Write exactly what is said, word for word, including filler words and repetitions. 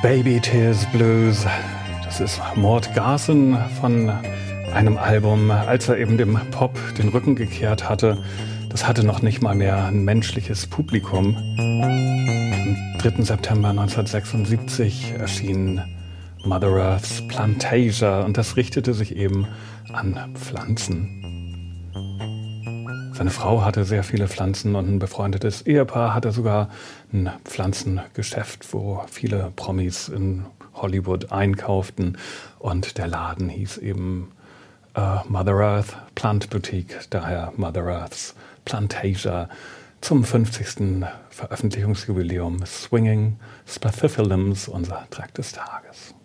Baby Tears Blues. Das ist Mort Garson von einem Album, als er eben dem Pop den Rücken gekehrt hatte. Das hatte noch nicht mal mehr ein menschliches Publikum. Am dritten September neunzehnhundertsechsundsiebzig erschien Mother Earth's Plantasia und das richtete sich eben an Pflanzen. Seine Frau hatte sehr viele Pflanzen und ein befreundetes Ehepaar hatte sogar ein Pflanzengeschäft, wo viele Promis in Hollywood einkauften. Und der Laden hieß eben äh, Mother Earth Plant Boutique, daher Mother Earth's Plantasia, zum fünfzigsten Veröffentlichungsjubiläum Swinging Spathiphyllums, unser Track des Tages.